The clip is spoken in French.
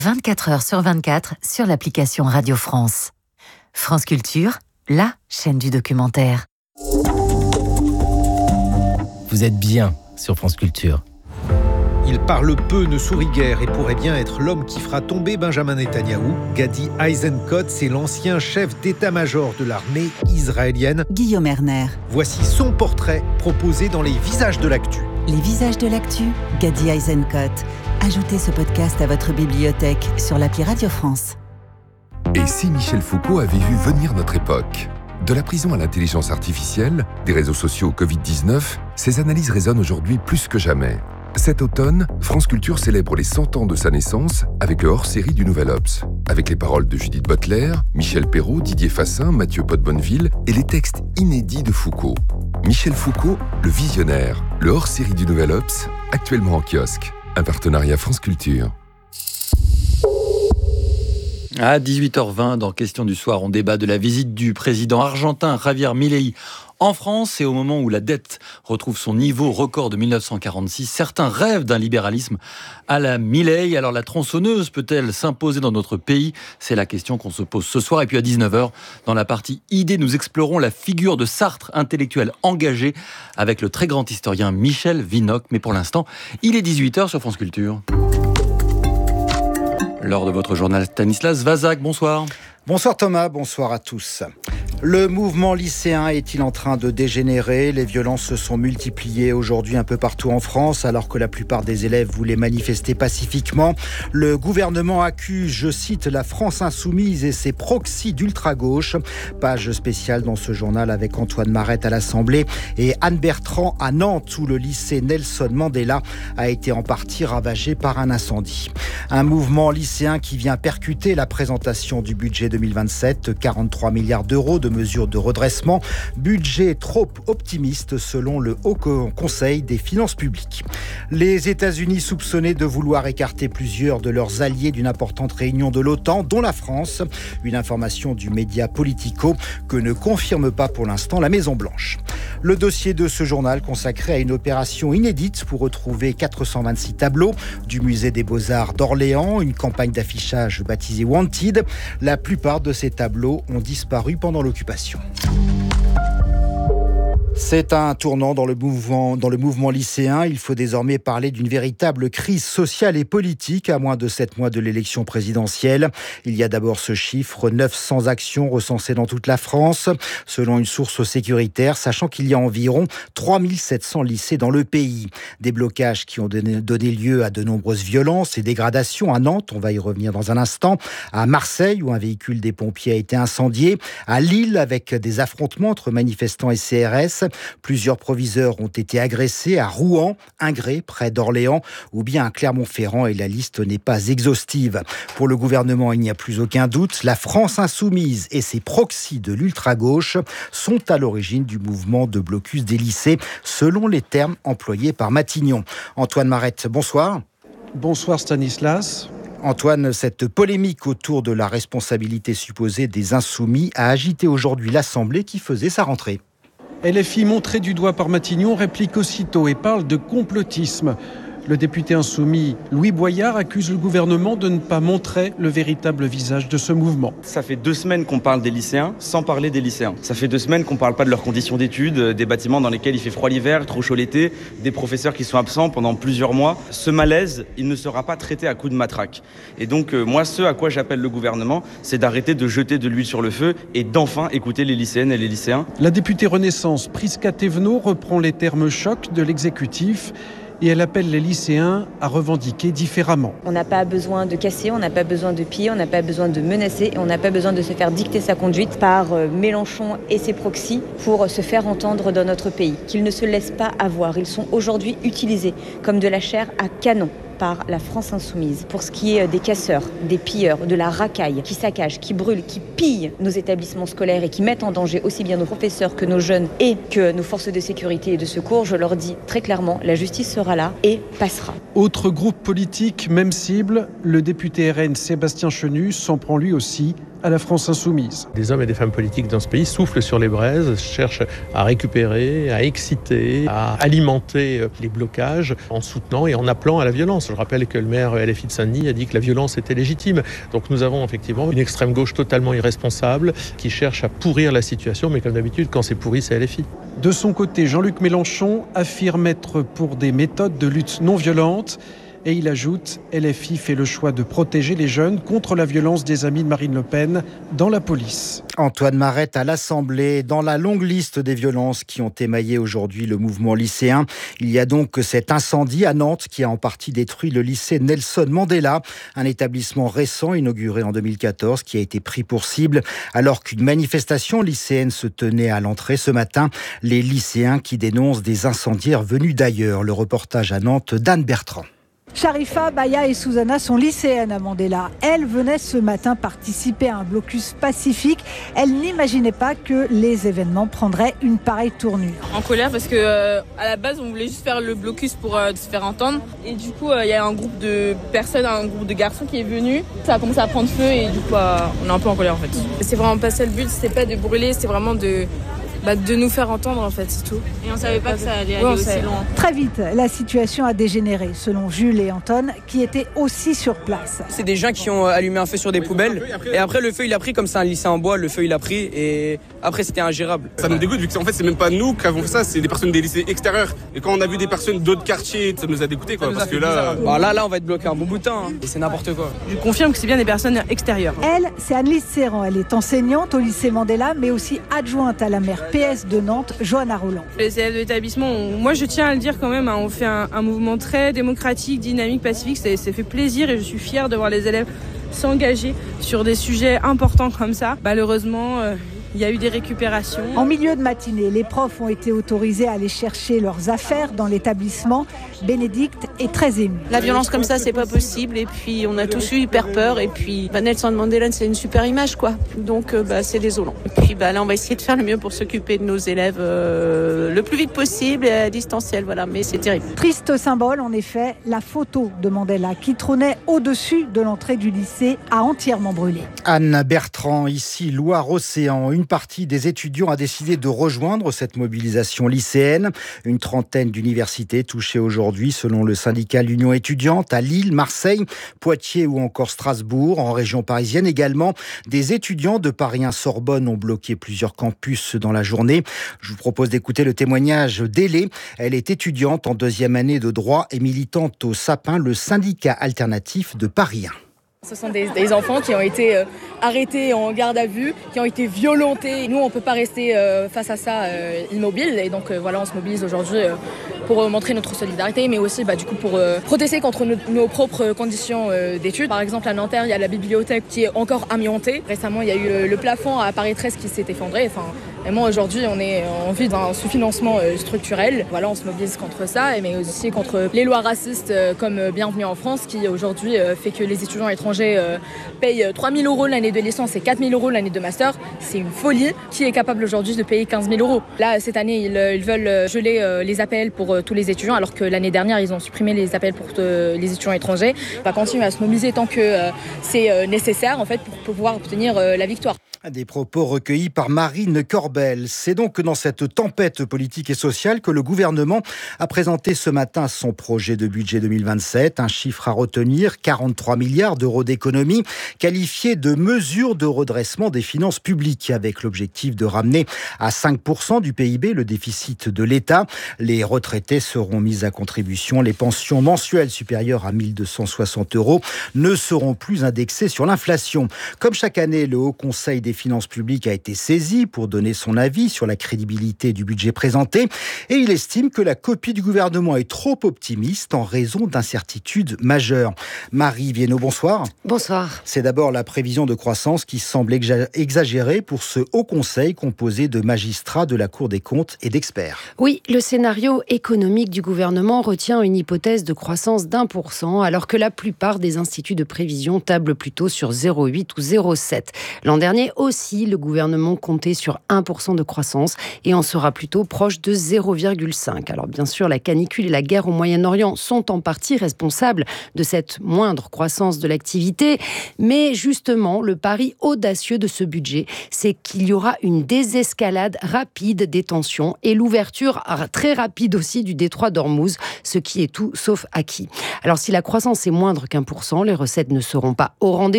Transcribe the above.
24 heures sur 24 sur l'application Radio France. France Culture, la chaîne du documentaire. Vous êtes bien sur France Culture. Il parle peu, ne sourit guère et pourrait bien être l'homme qui fera tomber Benjamin Netanyahou. Gadi Eisenkot, c'est l'ancien chef d'état-major de l'armée israélienne. Guillaume Erner. Voici son portrait proposé dans les Visages de l'actu. Les Visages de l'actu, Gadi Eisenkot. Ajoutez ce podcast à votre bibliothèque sur l'appli Radio France. Et si Michel Foucault avait vu venir notre époque ? De la prison à l'intelligence artificielle, des réseaux sociaux au Covid-19, ces analyses résonnent aujourd'hui plus que jamais. Cet automne, France Culture célèbre les 100 ans de sa naissance avec le hors-série du Nouvel Obs. Avec les paroles de Judith Butler, Michel Perrault, Didier Fassin, Mathieu Pot-Bonneville et les textes inédits de Foucault. Michel Foucault, le visionnaire, le hors-série du Nouvel Obs, actuellement en kiosque. Un partenariat France Culture. À 18h20, dans Question du soir, on débat de la visite du président argentin Javier Milei en France. Et au moment où la dette retrouve son niveau record de 1946, certains rêvent d'un libéralisme à la Milei. Alors la tronçonneuse peut-elle s'imposer dans notre pays ? C'est la question qu'on se pose ce soir. Et puis à 19h, dans la partie idées, nous explorons la figure de Sartre, intellectuel engagé, avec le très grand historien Michel Vinocq. Mais pour l'instant, il est 18h sur France Culture. Lors de votre journal, Stanislas Vazak, bonsoir. Bonsoir Thomas, bonsoir à tous. Le mouvement lycéen est-il en train de dégénérer ? Les violences se sont multipliées aujourd'hui un peu partout en France, alors que la plupart des élèves voulaient manifester pacifiquement. Le gouvernement accuse, je cite, la France insoumise et ses proxys d'ultra-gauche. Page spéciale dans ce journal avec Antoine Marette à l'Assemblée et Anne Bertrand à Nantes, où le lycée Nelson Mandela a été en partie ravagé par un incendie. Un mouvement lycéen qui vient percuter la présentation du budget 2027, 43 milliards d'euros de mesures de redressement, budget trop optimiste selon le Haut Conseil des finances publiques. Les États-Unis soupçonnés de vouloir écarter plusieurs de leurs alliés d'une importante réunion de l'OTAN, dont la France. Une information du média Politico que ne confirme pas pour l'instant la Maison-Blanche. Le dossier de ce journal consacré à une opération inédite pour retrouver 426 tableaux du musée des Beaux-Arts d'Orléans, une campagne d'affichage baptisée Wanted. La plupart de ces tableaux ont disparu pendant l'occupation. C'est un tournant dans le mouvement lycéen. Il faut désormais parler d'une véritable crise sociale et politique à moins de 7 mois de l'élection présidentielle. Il y a d'abord ce chiffre, 900 actions recensées dans toute la France, selon une source sécuritaire, sachant qu'il y a environ 3700 lycées dans le pays. Des blocages qui ont donné lieu à de nombreuses violences et dégradations à Nantes, on va y revenir dans un instant, à Marseille où un véhicule des pompiers a été incendié, à Lille avec des affrontements entre manifestants et CRS. Plusieurs proviseurs ont été agressés à Rouen, Ingré, près d'Orléans, ou bien à Clermont-Ferrand, et la liste n'est pas exhaustive. Pour le gouvernement, il n'y a plus aucun doute. La France insoumise et ses proxys de l'ultra-gauche sont à l'origine du mouvement de blocus des lycées, selon les termes employés par Matignon. Antoine Marette, bonsoir. Bonsoir Stanislas. Antoine, cette polémique autour de la responsabilité supposée des insoumis a agité aujourd'hui l'Assemblée qui faisait sa rentrée. LFI, montré du doigt par Matignon, réplique aussitôt et parle de complotisme. Le député insoumis Louis Boyard accuse le gouvernement de ne pas montrer le véritable visage de ce mouvement. Ça fait 2 semaines qu'on parle des lycéens sans parler des lycéens. Ça fait 2 semaines qu'on ne parle pas de leurs conditions d'études, des bâtiments dans lesquels il fait froid l'hiver, trop chaud l'été, des professeurs qui sont absents pendant plusieurs mois. Ce malaise, il ne sera pas traité à coups de matraque. Et donc moi, ce à quoi j'appelle le gouvernement, c'est d'arrêter de jeter de l'huile sur le feu et d'enfin écouter les lycéennes et les lycéens. La députée Renaissance Prisca Thévenot reprend les termes chocs de l'exécutif. Et elle appelle les lycéens à revendiquer différemment. On n'a pas besoin de casser, on n'a pas besoin de piller, on n'a pas besoin de menacer et on n'a pas besoin de se faire dicter sa conduite par Mélenchon et ses proxys pour se faire entendre dans notre pays. Qu'ils ne se laissent pas avoir. Ils sont aujourd'hui utilisés comme de la chair à canon par la France insoumise. Pour ce qui est des casseurs, des pilleurs, de la racaille, qui saccagent, qui brûlent, qui pillent nos établissements scolaires et qui mettent en danger aussi bien nos professeurs que nos jeunes et que nos forces de sécurité et de secours, je leur dis très clairement, la justice sera là et passera. Autre groupe politique, même cible, le député RN Sébastien Chenu s'en prend lui aussi à la France insoumise. Des hommes et des femmes politiques dans ce pays soufflent sur les braises, cherchent à récupérer, à exciter, à alimenter les blocages en soutenant et en appelant à la violence. Je rappelle que le maire LFI de Saint-Denis a dit que la violence était légitime. Donc nous avons effectivement une extrême gauche totalement irresponsable qui cherche à pourrir la situation, mais comme d'habitude, quand c'est pourri, c'est LFI. De son côté, Jean-Luc Mélenchon affirme être pour des méthodes de lutte non violente. Et il ajoute, LFI fait le choix de protéger les jeunes contre la violence des amis de Marine Le Pen dans la police. Antoine Marette à l'Assemblée. Dans la longue liste des violences qui ont émaillé aujourd'hui le mouvement lycéen, il y a donc cet incendie à Nantes qui a en partie détruit le lycée Nelson Mandela, un établissement récent inauguré en 2014 qui a été pris pour cible alors qu'une manifestation lycéenne se tenait à l'entrée ce matin. Les lycéens qui dénoncent des incendiaires venus d'ailleurs. Le reportage à Nantes d'Anne Bertrand. Sharifa, Baya et Susanna sont lycéennes à Mandela. Elles venaient ce matin participer à un blocus pacifique. Elles n'imaginaient pas que les événements prendraient une pareille tournure. En colère parce que à la base on voulait juste faire le blocus pour se faire entendre. Et du coup il y a un groupe de personnes, un groupe de garçons qui est venu. Ça a commencé à prendre feu et du coup on est un peu en colère en fait. C'est vraiment pas ça le but, c'est pas de brûler, c'est vraiment de nous faire entendre en fait, c'est tout. Et on savait pas que ça allait aller aussi loin. Très vite, la situation a dégénéré, selon Jules et Anton, qui étaient aussi sur place. C'est des gens qui ont allumé un feu sur des poubelles, et après le feu il a pris, comme c'est un lycée en bois, le feu il a pris, et après c'était ingérable. Ça nous dégoûte vu que en fait c'est même pas nous qui avons fait ça, c'est des personnes des lycées extérieurs. Et quand on a vu des personnes d'autres quartiers, ça nous a dégoûté quoi, parce que là... Là on va être bloqué un bon bout de temps, et c'est n'importe quoi. Je confirme que c'est bien des personnes extérieures. Elle, c'est Annelise Serran, elle est enseignante au lycée Mandela, mais aussi adjointe à la maire PS de Nantes, Johanna Roland. Les élèves de l'établissement, moi je tiens à le dire quand même, on fait un mouvement très démocratique, dynamique, pacifique, ça fait plaisir et je suis fière de voir les élèves s'engager sur des sujets importants comme ça. Malheureusement, il y a eu des récupérations. En milieu de matinée, les profs ont été autorisés à aller chercher leurs affaires dans l'établissement. Bénédicte est très émue. La violence comme ça, c'est pas possible. Et puis, on a tous eu hyper peur. Et puis, Nelson Mandela, c'est une super image, quoi. Donc, c'est désolant. Et puis, là, on va essayer de faire le mieux pour s'occuper de nos élèves le plus vite possible et à distanciel. Voilà, mais c'est terrible. Triste symbole, en effet, la photo de Mandela qui trônait au-dessus de l'entrée du lycée a entièrement brûlé. Anne Bertrand, ici, Loire-Océan. Une partie des étudiants a décidé de rejoindre cette mobilisation lycéenne. Une trentaine d'universités touchées aujourd'hui, selon le syndicat L'Union étudiante, à Lille, Marseille, Poitiers ou encore Strasbourg. En région parisienne également, des étudiants de Paris 1 Sorbonne ont bloqué plusieurs campus dans la journée. Je vous propose d'écouter le témoignage d'Hélé. Elle est étudiante en 2e année de droit et militante au Sapin, le syndicat alternatif de Paris 1. Ce sont des enfants qui ont été arrêtés en garde à vue, qui ont été violentés. Nous, on ne peut pas rester face à ça immobile. Et donc, on se mobilise aujourd'hui pour montrer notre solidarité, mais aussi du coup, pour protester contre nos propres conditions d'études. Par exemple, à Nanterre, il y a la bibliothèque qui est encore amiantée. Récemment, il y a eu le plafond à Paris 13 qui s'est effondré. Vraiment, aujourd'hui, on vit d'un sous-financement structurel. On se mobilise contre ça, mais aussi contre les lois racistes comme Bienvenue en France, qui aujourd'hui fait que les étudiants étrangers payent 3 000 € l'année de licence et 4 000 € l'année de master. C'est une folie. Qui est capable aujourd'hui de payer 15 000 €? Là, cette année, ils veulent geler les APL pour tous les étudiants, alors que l'année dernière, ils ont supprimé les APL pour les étudiants étrangers. On va continuer à se mobiliser tant que c'est nécessaire en fait, pour pouvoir obtenir la victoire. Des propos recueillis par Marine Corbel. C'est donc dans cette tempête politique et sociale que le gouvernement a présenté ce matin son projet de budget 2027. Un chiffre à retenir, 43 milliards d'euros d'économie, qualifié de mesure de redressement des finances publiques, avec l'objectif de ramener à 5% du PIB le déficit de l'État. Les retraités seront mis à contribution. Les pensions mensuelles supérieures à 1 260 € ne seront plus indexées sur l'inflation. Comme chaque année, le Haut Conseil des finances publiques a été saisi pour donner son avis sur la crédibilité du budget présenté et il estime que la copie du gouvernement est trop optimiste en raison d'incertitudes majeures. Marie Viennot, bonsoir. Bonsoir. C'est d'abord la prévision de croissance qui semble exagérée pour ce Haut Conseil composé de magistrats de la Cour des comptes et d'experts. Oui, le scénario économique du gouvernement retient une hypothèse de croissance d'1%, alors que la plupart des instituts de prévision tablent plutôt sur 0,8 ou 0,7. L'an dernier, aussi, le gouvernement comptait sur 1% de croissance et en sera plutôt proche de 0,5. Alors bien sûr, la canicule et la guerre au Moyen-Orient sont en partie responsables de cette moindre croissance de l'activité, mais justement, le pari audacieux de ce budget, c'est qu'il y aura une désescalade rapide des tensions et l'ouverture très rapide aussi du détroit d'Ormuz, ce qui est tout sauf acquis. Alors si la croissance est moindre qu'1%, les recettes ne seront pas au rendez-vous.